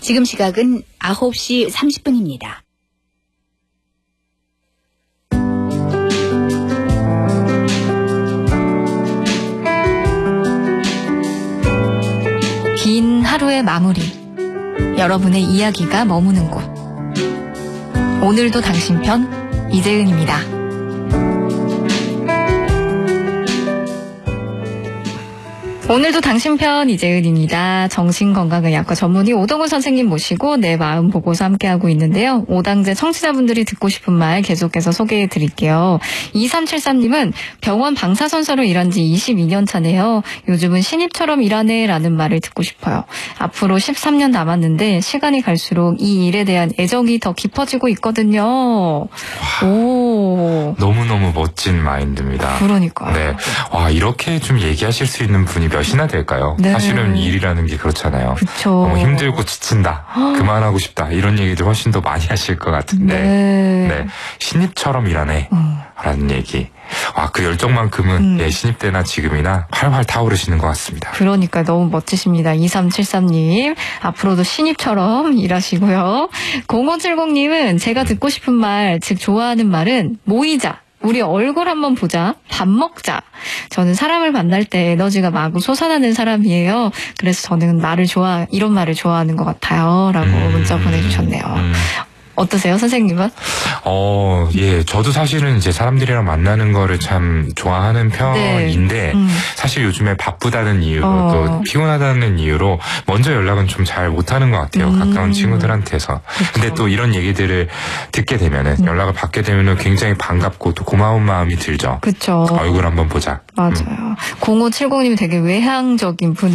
지금 시각은 9시 30분입니다. 긴 하루의 마무리. 여러분의 이야기가 머무는 곳. 오늘도 당신 편 이재은입니다. 오늘도 당신 편 이재은입니다. 정신건강의학과 전문의 오동훈 선생님 모시고 내 마음 보고서 함께하고 있는데요. 오당제 청취자분들이 듣고 싶은 말 계속해서 소개해드릴게요. 2373님은 병원 방사선사로 일한 지 22년 차네요. 요즘은 신입처럼 일하네 라는 말을 듣고 싶어요. 앞으로 13년 남았는데 시간이 갈수록 이 일에 대한 애정이 더 깊어지고 있거든요. 오, 너무너무 멋진 마인드입니다. 그러니까요. 네. 와, 이렇게 좀 얘기하실 수 있는 분이 몇이나 될까요? 네. 사실은 일이라는 게 그렇잖아요. 그쵸. 너무 힘들고 지친다. 그만하고 싶다. 이런 얘기들 훨씬 더 많이 하실 것 같은데. 네. 신입처럼 일하네. 라는 얘기. 와, 그 열정만큼은 예, 신입 때나 지금이나 활활 타오르시는 것 같습니다. 그러니까 너무 멋지십니다. 2373님. 앞으로도 신입처럼 일하시고요. 0570님은 제가 듣고 싶은 말, 즉 좋아하는 말은 모이자. 우리 얼굴 한번 보자. 밥 먹자. 저는 사람을 만날 때 에너지가 마구 솟아나는 사람이에요. 그래서 저는 이런 말을 좋아하는 것 같아요. 라고 문자 보내주셨네요. 어떠세요, 선생님은? 예, 저도 사실은 이제 사람들이랑 만나는 거를 참 좋아하는 편인데, 사실 요즘에 바쁘다는 이유로, 또 피곤하다는 이유로, 먼저 연락은 좀 잘 못하는 것 같아요. 가까운 친구들한테서. 그쵸. 근데 또 이런 얘기들을 듣게 되면은, 연락을 받게 되면은 굉장히 반갑고 또 고마운 마음이 들죠. 그쵸. 얼굴 한번 보자. 맞아요. 0570님이 되게 외향적인 분이